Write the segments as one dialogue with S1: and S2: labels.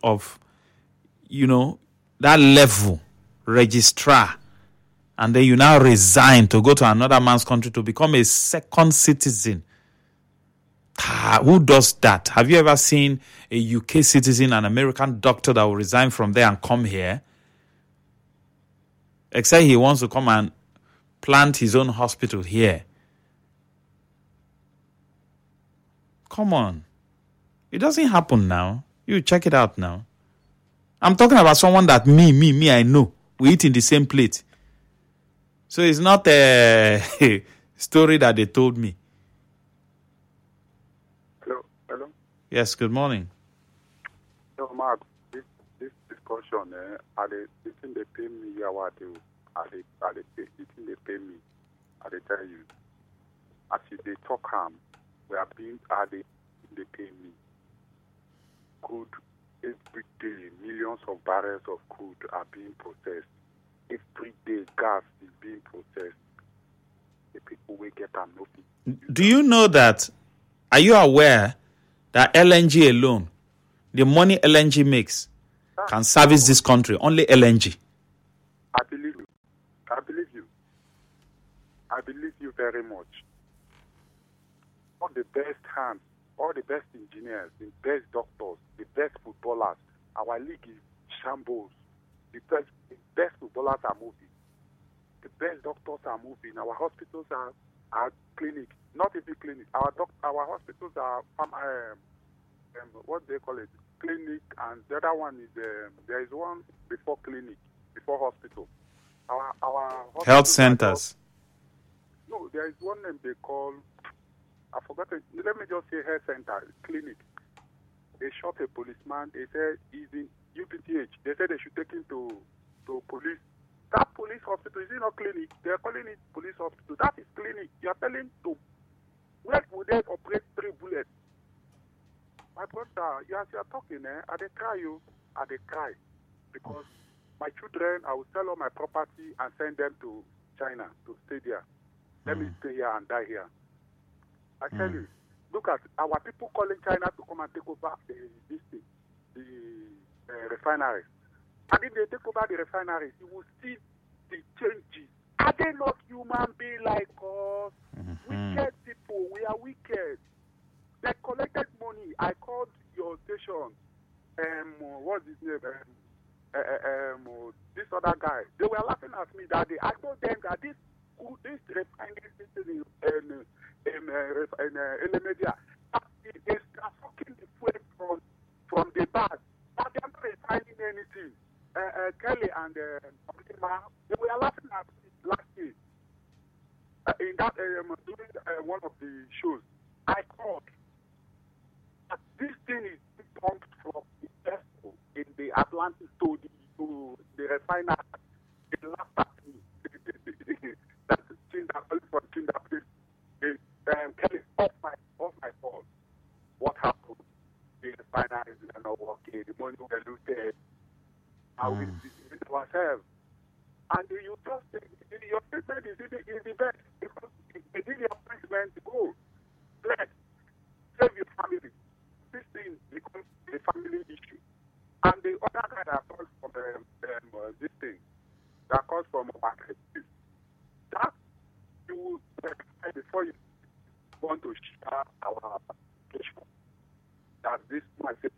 S1: of, that level, registrar, and then you now resign to go to another man's country to become a second citizen. Who does that? Have you ever seen a UK citizen, an American doctor that will resign from there and come here? Except he wants to come and plant his own hospital here. Come on. It doesn't happen now. You check it out now. I'm talking about someone that I know. We eat in the same plate. So it's not a story that they told me.
S2: Hello?
S1: Yes, good morning.
S2: So, Mark, this discussion, are they pay me? Are they pay me? Are they tell you? As if they talk they pay me? Crude, every day, millions of barrels of crude are being processed. Every day, gas is being processed. The people will get nothing.
S1: Do you know that? Are you aware that LNG alone, the money LNG makes, can service this country? Only LNG.
S2: I believe you. I believe you very much. All the best hands, all the best engineers, the best doctors, the best footballers. Our league is shambles. The best footballers are moving. The best doctors are moving. Our hospitals are clinics, not even clinics. Our hospitals are what they call it, clinic, and the other one is there is one before clinic, before hospital. Our
S1: health centers.
S2: No, there is one name they call. I forgot it. Let me just say health center, clinic. They shot a policeman. They said he's in UPTH. They said they should take him to police. That police hospital is not clinic. They are calling it police hospital. That is clinic. You are telling to where would they operate 3 bullets? My brother, as you are talking, I they cry because my children, I will sell all my property and send them to China to stay there. Let me stay here and die here. I tell you, look at our people calling China to come and take over the refineries. And if they take over the refineries, you will see the changes. Are they not human beings like us? Wicked people, we are wicked. They collected money. I called your station. What's his name? This other guy. They were laughing at me that day. I told them that this refinery in Elemedia, they are sucking the fuel from the bag. But they are not refining anything. Kelly and they were laughing at me last year. In that during one of the shows, I called. This thing is pumped from the vessel in the Atlantic to the refiner. They laughed at me. That's Tinder, please. Kelly, off my fault. What happened? The refiner is not working. The money was looted. How we did ourselves. And you just say, your statement is the best because they did your appointment, go. Bless. Save your family. This thing becomes a family issue. And the other guy that calls from this thing, that calls from market, that you will verify before you want to share our application. That this might say,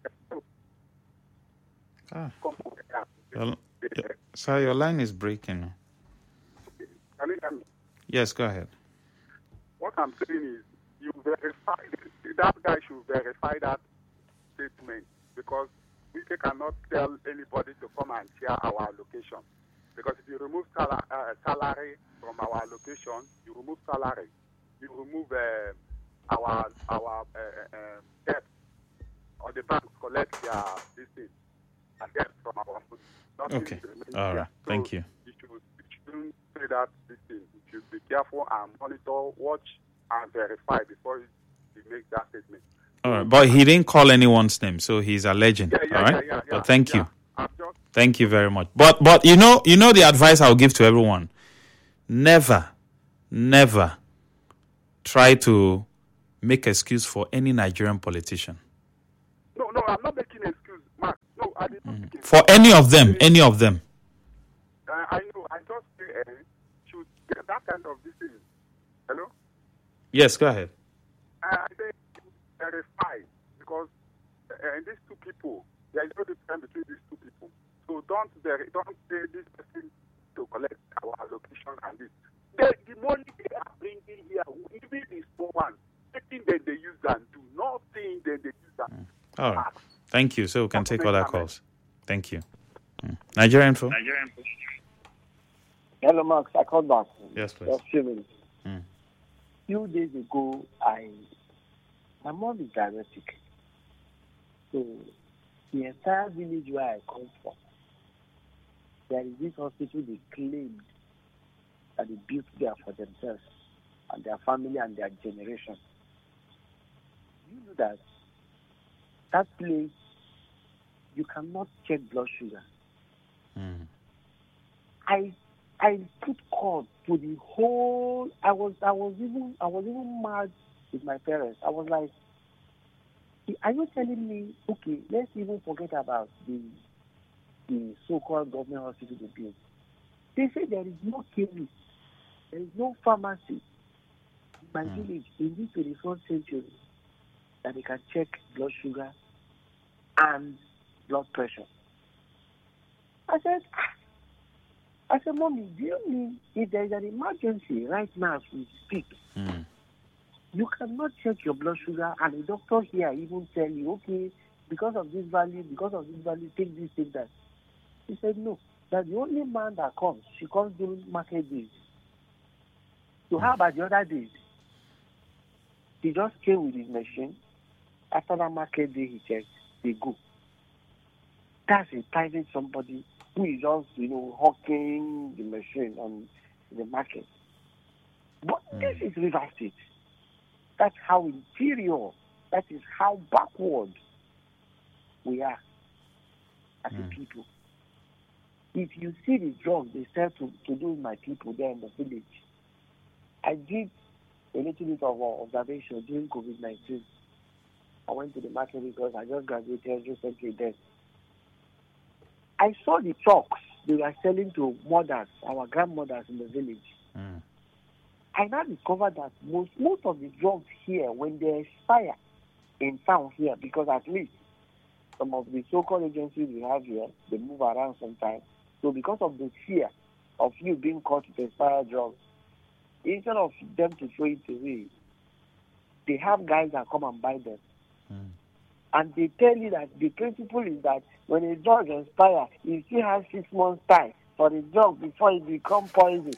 S1: Sir, your line is breaking.
S2: Can you hear me?
S1: Yes, go ahead.
S2: What I'm saying is, you verify, that guy should verify that statement because we cannot tell anybody to come and share our location. Because if you remove salary from our location, you remove salary, you remove our debt, or the banks collect their debt from our food.
S1: Okay. All right. So thank you.
S2: You shouldn't say that this thing. You should be careful and monitor, watch, and verify before you make that statement.
S1: All right. But he didn't call anyone's name, so he's alleging. All right. But thank you. Thank you very much. But you know the advice I'll give to everyone. Never try to make excuse for any Nigerian politician.
S2: No, I'm not making excuse, Mark.
S1: For any of them, any of them.
S2: I know. I just should get that kind of this thing. Hello?
S1: Yes, go ahead.
S2: I think verify because these two people, there is no difference between these two people. So don't say this person to collect our allocation and this. The money they are bringing here, even the small one, nothing that they use and do, nothing that they use and
S1: All right. Thank you. So we can take other calls. Thank you. Nigeria Info.
S3: Hello, Max. I called back.
S1: Yes, please.
S3: Just a few minutes. Few days ago, my mom is diabetic. So the entire village where I come from, there is this hospital they claimed that they built there for themselves and their family and their generation. You know that place, you cannot check blood sugar. I put call to the whole. I was even mad with my parents. I was like, are you telling me, okay, let's even forget about the so-called government hospital they built. They say there is no chemist, there is no pharmacy in my village in this 21st century that they can check blood sugar and blood pressure. I said, Mommy, do you mean if there is an emergency right now as we speak, you cannot check your blood sugar and the doctor here even tell you, okay, because of this value, take this, take that. He said, no, that the only man that comes, she comes during market days. So how about the other days? He just came with his machine. After that market day, he checked, they go. That's a private somebody who is just, hawking the machine on the market. But this is River State. That's how inferior, that is how backward we are as a people. If you see the drugs they sell to do with my people there in the village, I did a little bit of observation during COVID-19. I went to the market because I just graduated recently then. I saw the trucks they were selling to mothers, our grandmothers in the village. I now discovered that most of the drugs here, when they expire in town here, because at least some of the so-called agencies we have here, they move around sometimes. So because of the fear of you being caught with expired drugs, instead of them to throw it away, they have guys that come and buy them. And they tell you that the principle is that when a drug expires, you still have 6 months time for the drug before it becomes poison.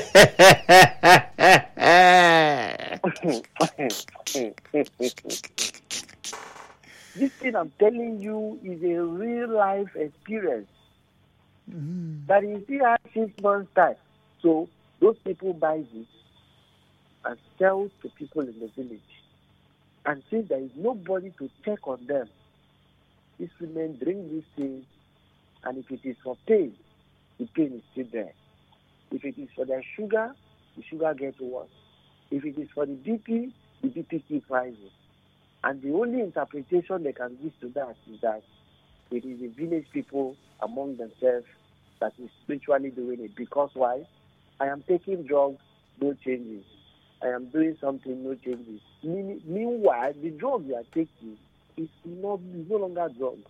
S3: This thing I'm telling you is a real life experience. That you still have 6 months time. So those people buy it and sell to people in the village. And since there is nobody to check on them, these women drink these things, and if it is for pain, the pain is still there. If it is for their sugar, the sugar gets worse. If it is for the BP keeps rising. And the only interpretation they can give to that is that it is the village people among themselves that is spiritually doing it. Because why? I am taking drugs, no changes. I am doing something, no changes. Meanwhile, the drug you are taking is no longer drugs.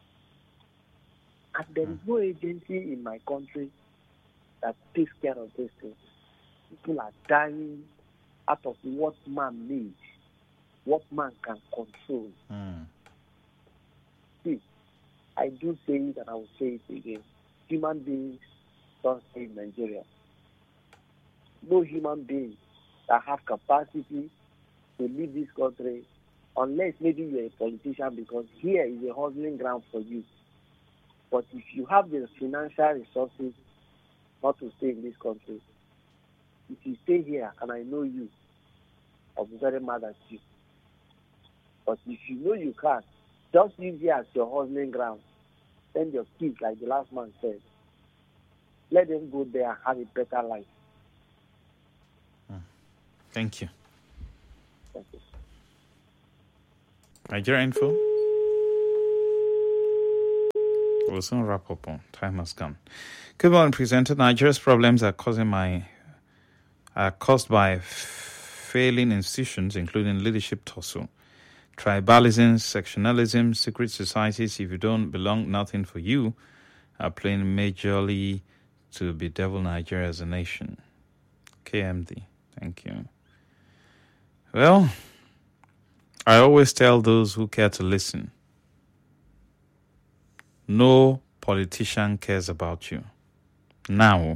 S3: And there is no agency in my country that takes care of these things. People are dying out of what man needs, what man can control. See, I do say it and I will say it again. Human beings don't stay in Nigeria. No human being that have capacity to lead this country, unless maybe you're a politician, because here is a hustling ground for you. But if you have the financial resources not to stay in this country, if you stay here, and I know you, I'll be very mad at you. But if you know you can't, just use here as your hustling ground. Send your kids, like the last man said. Let them go there and have a better life.
S1: Thank you.
S3: Thank you.
S1: Nigeria Info. We'll soon wrap up on. Time has gone. Good morning, presenter. Nigeria's problems are caused by failing institutions, including leadership tussle, tribalism, sectionalism, secret societies. If you don't belong, nothing for you, are playing majorly to bedevil Nigeria as a nation. KMD, thank you. Well, I always tell those who care to listen, no politician cares about you. Now,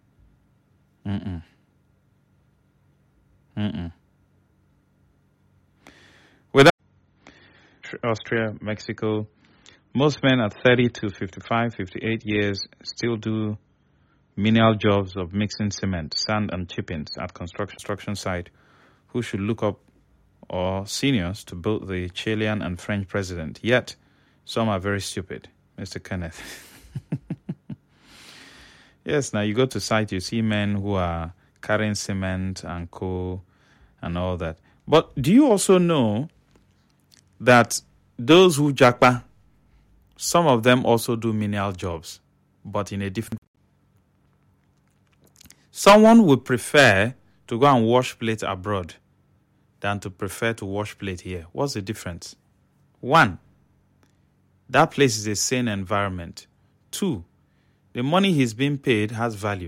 S1: With Austria, Mexico, most men at 30 to 55, 58 years still do menial jobs of mixing cement, sand, and chippings at construction site, who should look up or seniors to both the Chilean and French president. Yet, some are very stupid, Mr. Kenneth. Yes, now you go to site, you see men who are carrying cement and coal and all that. But do you also know that those who japa, some of them also do menial jobs, but in a different... Someone would prefer to go and wash plate abroad than to prefer to wash plate here. What's the difference? 1, that place is a sane environment. 2, the money he's being paid has value.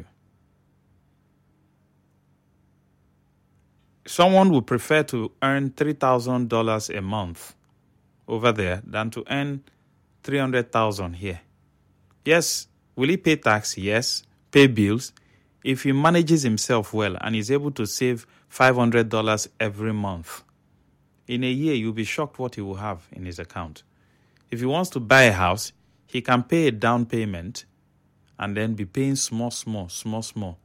S1: Someone would prefer to earn $3,000 a month over there than to earn $300,000 here. Yes, will he pay tax? Yes. Pay bills? If he manages himself well and is able to save $500 every month, in a year you'll be shocked what he will have in his account. If he wants to buy a house, he can pay a down payment and then be paying small.